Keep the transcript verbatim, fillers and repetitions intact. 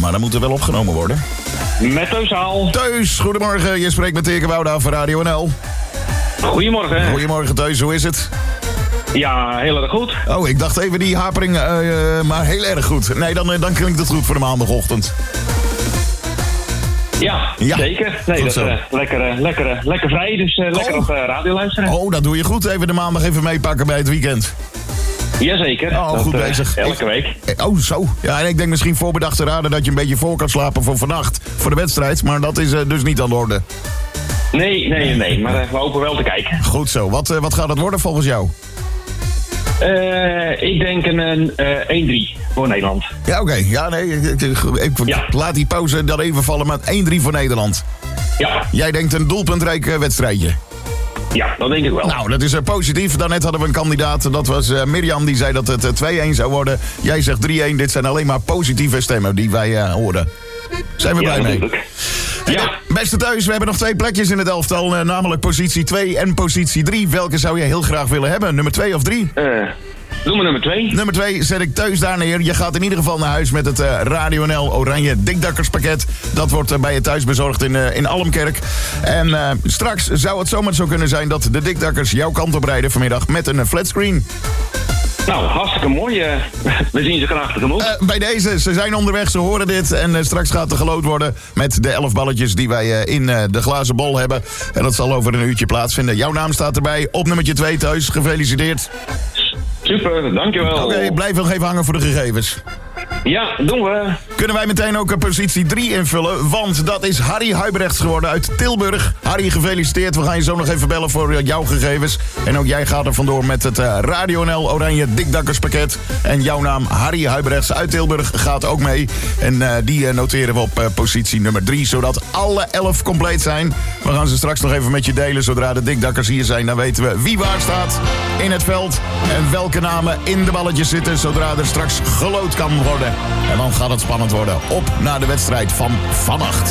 maar dan moet er wel opgenomen worden. Met Teus Haal. Teus, goedemorgen. Je spreekt met Dirk Wouda van Radio N L. Goedemorgen. Goedemorgen Teus, hoe is het? Ja, heel erg goed. Oh, ik dacht even die hapering, uh, uh, maar heel erg goed. Nee, dan, uh, dan klinkt het goed voor de maandagochtend. Ja, Ja, zeker. Nee, dat is uh, lekker, uh, lekker, uh, lekker vrij, dus uh, lekker Oh. op uh, radio luisteren. Oh, dat doe je goed. Even de maandag even meepakken bij het weekend. Jazeker. Oh, dat, goed uh, bezig. Elke week. Oh, zo. Ja, en ik denk misschien voorbedachte raden dat je een beetje voor kan slapen voor vannacht. Voor de wedstrijd, maar dat is uh, dus niet aan de orde. Nee, nee, nee, maar uh, we hopen wel te kijken. Goed zo. Wat, uh, wat gaat het worden volgens jou? Uh, ik denk een uh, één drie voor Nederland. Ja, oké. Okay. Ja, nee, ik, ik, ik Ja. laat die pauze dan even vallen met één drie voor Nederland. Ja, Jij denkt een doelpuntrijk uh, wedstrijdje. ja, dat denk ik wel. Nou, dat is uh, positief. Daarnet hadden we een kandidaat. Dat was uh, Mirjam, die zei dat het uh, twee-een zou worden. Jij zegt drie-een. Dit zijn alleen maar positieve stemmen die wij uh, horen. Zijn we ja, blij mee? natuurlijk. Ja. Beste Thuis, we hebben nog twee plekjes in het elftal. Uh, namelijk positie twee en positie drie. Welke zou je heel graag willen hebben? Nummer twee of drie? Uh, doe maar nummer twee. Nummer twee zet ik Thuis daar neer. Je gaat in ieder geval naar huis met het uh, Radio N L Oranje Dikdakkerspakket. Dat wordt uh, bij je thuis bezorgd in, uh, in Almkerk. En uh, straks zou het zomaar zo kunnen zijn dat de Dikdakkers jouw kant op rijden vanmiddag met een uh, flatscreen. Nou, hartstikke mooi. Uh, we zien ze graag tegemoet. Uh, bij deze, ze zijn onderweg, ze horen dit. En uh, straks gaat er geloot worden met de elf balletjes die wij uh, in uh, de glazen bol hebben. En dat zal over een uurtje plaatsvinden. Jouw naam staat erbij op nummertje twee Thuis. Gefeliciteerd. Super, dankjewel. Oké, okay, blijf nog even hangen voor de gegevens. Ja, doen we. Kunnen wij meteen ook positie drie invullen, want dat is Harry Huibrechts geworden uit Tilburg. Harry, gefeliciteerd. We gaan je zo nog even bellen voor jouw gegevens. En ook jij gaat er vandoor met het uh, Radio N L Oranje Dikdakkerspakket. En jouw naam, Harry Huibrechts uit Tilburg, gaat ook mee. En uh, die uh, noteren we op uh, positie nummer drie, zodat alle elf compleet zijn. We gaan ze straks nog even met je delen. Zodra de Dikdakkers hier zijn, dan weten we wie waar staat in het veld. En welke namen in de balletjes zitten, zodra er straks geloot kan worden. En dan gaat het spannend worden. Op naar de wedstrijd van vannacht.